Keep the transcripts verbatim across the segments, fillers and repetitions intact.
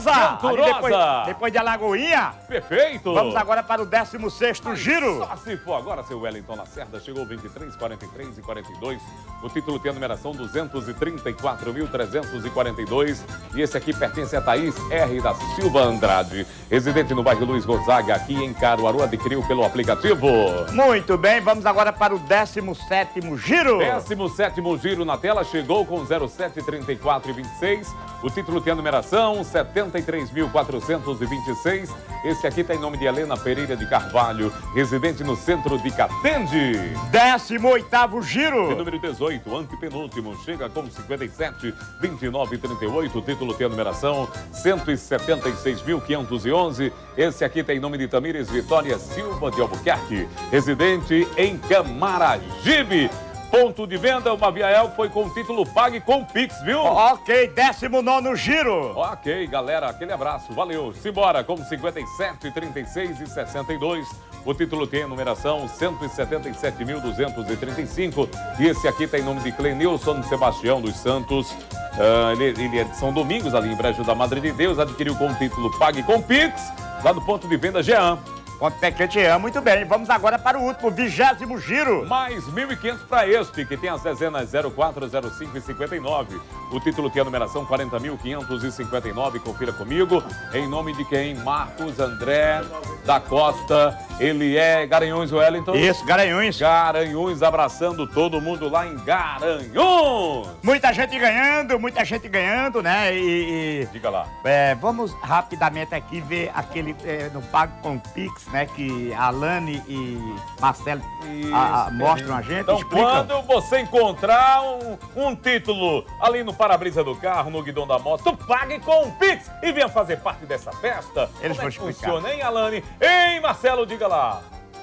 Venturosa! Venturosa! Depois, depois de Alagoinha. Perfeito! Vamos agora para o décimo sexto Mas giro. Só se for agora, seu Wellington Lacerda, chegou vinte e três, quarenta e três e quarenta e dois. O título tem a numeração duzentos e trinta e quatro mil trezentos e quarenta e dois. E esse aqui pertence a Thaís R. da Silva Andrade, residente no bairro Luiz Gonzaga, aqui em Caruaru, adquiriu pelo aplicativo. Muito bem, vamos agora para o décimo sétimo giro. décimo sétimo giro na tela, chegou com zero sete, trinta e quatro e vinte e seis. O título tem a numeração setenta e três mil quatrocentos e vinte e seis. Esse aqui tem nome de Helena Pereira de Carvalho, residente no centro de Catende. décimo oitavo giro. De número dezoito, antepenúltimo, chega com cinquenta e sete, vinte e nove e trinta e oito. O título tem a numeração cento e setenta e seis mil quinhentos e onze. Esse aqui tem nome de Tamires Vitória Silva de Albuquerque, residente em Camaragibe. Ponto de venda, uma Viael foi com o título Pague com Pix, viu? Ok, décimo nono giro. Ok, galera, aquele abraço, valeu. Simbora, com cinquenta e sete, trinta e seis e sessenta e dois. O título tem a numeração cento e setenta e sete mil duzentos e trinta e cinco. E esse aqui tem nome de Clenilson Sebastião dos Santos. Uh, ele, ele é de São Domingos, ali em Brejo da Madre de Deus. Adquiriu com o título Pague com Pix, lá no ponto de venda Jean. Ponto Pequete é muito bem. Vamos agora para o último, vigésimo giro. Mais mil e quinhentos para este, que tem as dezenas zero quatro, zero cinco e cinquenta e nove. O título tem a numeração quarenta mil quinhentos e cinquenta e nove. Confira comigo. Em nome de quem? Marcos André da Costa. Ele é Garanhuns, Wellington? Isso, Garanhuns. Garanhuns, abraçando todo mundo lá em Garanhuns. Muita gente ganhando, muita gente ganhando, né? E... e Diga lá. É, vamos rapidamente aqui ver aquele é, no Pago com Pix, né, que a Alane e Marcelo a, a, mostram a gente. Então, explicam. quando você encontrar um, um título ali no para-brisa do carro, no guidão da moto, tu pague com o Pix e venha fazer parte dessa festa. Eles Como vão é que explicar. funciona, hein, Alane? Hein, Marcelo, diga lá.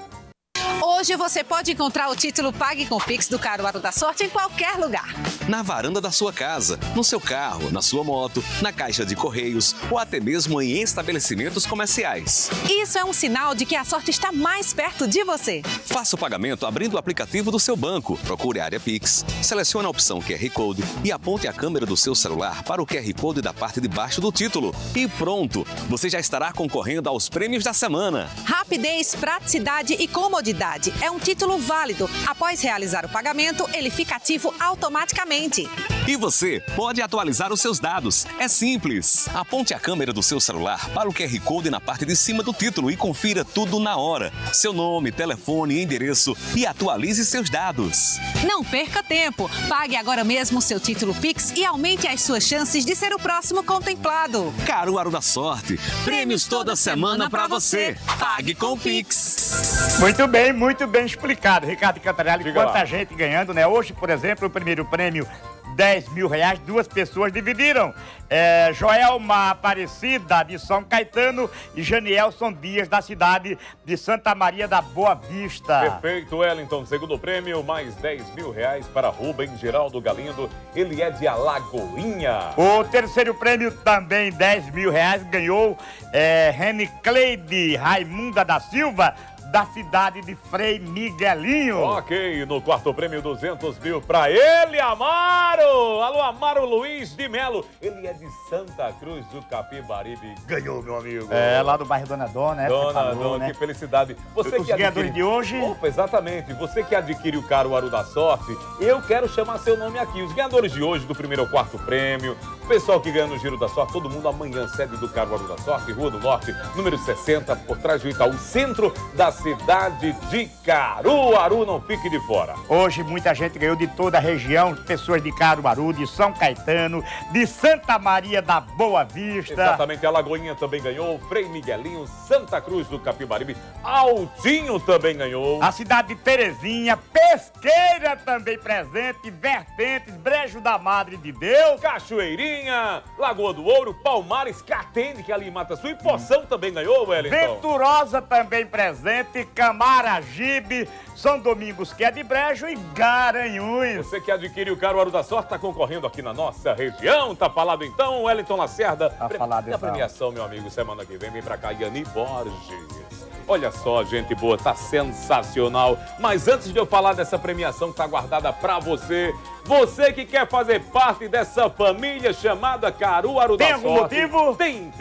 Hoje você pode encontrar o título Pague com Pix do Caruaru da Sorte em qualquer lugar. Na varanda da sua casa, no seu carro, na sua moto, na caixa de correios ou até mesmo em estabelecimentos comerciais. Isso é um sinal de que a sorte está mais perto de você. Faça o pagamento abrindo o aplicativo do seu banco. Procure a área Pix, selecione a opção Q R Code e aponte a câmera do seu celular para o Q R Code da parte de baixo do título. E pronto, você já estará concorrendo aos prêmios da semana. Rapidez, praticidade e comodidade. É um título válido. Após realizar o pagamento, ele fica ativo automaticamente. E você pode atualizar os seus dados. É simples. Aponte a câmera do seu celular para o Q R Code na parte de cima do título e confira tudo na hora. Seu nome, telefone, endereço e atualize seus dados. Não perca tempo. Pague agora mesmo seu título Pix e aumente as suas chances de ser o próximo contemplado. Caruaru da Sorte. Prêmios toda semana para você. Pague com Pix. Muito bem, muito bem explicado, Ricardo Cantarelli. Diga Quanta lá. gente ganhando, né? Hoje, por exemplo, o primeiro prêmio, dez mil reais, duas pessoas dividiram. É, Joelma Aparecida, de São Caetano, e Janielson Dias, da cidade de Santa Maria da Boa Vista. Perfeito, Wellington. Segundo prêmio, mais dez mil reais para Rubem Geraldo Galindo. Ele é de Alagoinha. O terceiro prêmio, também dez mil reais, ganhou é, Rene Cleide Raimunda da Silva, da cidade de Frei Miguelinho. Ok, no quarto prêmio, duzentos mil para ele, Amaro. Alô, Amaro Luiz de Melo. Ele é de Santa Cruz do Capibaribe. Ganhou, meu amigo. É, lá do bairro Dona Dona, né? Você Dona, falou, dona, né? que felicidade. Você Os que ganhadores adquire... de hoje... Opa, exatamente. Você que adquire o Caruaru da Sorte, eu quero chamar seu nome aqui. Os ganhadores de hoje, do primeiro ao quarto prêmio, o pessoal que ganha no Giro da Sorte, todo mundo amanhã, sede do Caruaru da Sorte, Rua do Norte, número sessenta, por trás do Itaú, centro da cidade de Caruaru. Não fique de fora. Hoje muita gente ganhou de toda a região, pessoas de Caruaru, de São Caetano, de Santa Maria da Boa Vista. Exatamente, a Lagoinha também ganhou, Frei Miguelinho, Santa Cruz do Capibaribe, Altinho também ganhou. A cidade de Terezinha, Pesqueira também presente, Vertentes, Brejo da Madre de Deus. Cachoeirinha, Lagoa do Ouro, Palmares, Catende, que é ali em Mataçu, e Poção também ganhou, Wellington. Venturosa também presente, Camaragibe, São Domingos, que é de Brejo, e Garanhuns. Você que adquire o Caruaru da Sorte está concorrendo aqui na nossa região. Tá falado então, Wellington Lacerda. Tá falado, Na então. premiação, meu amigo, semana que vem, vem pra cá, Yani Borges. Olha só, gente boa, tá sensacional. Mas antes de eu falar dessa premiação que tá guardada pra você, você que quer fazer parte dessa família chamada Caruaru da Tem Sorte. algum motivo? Tem.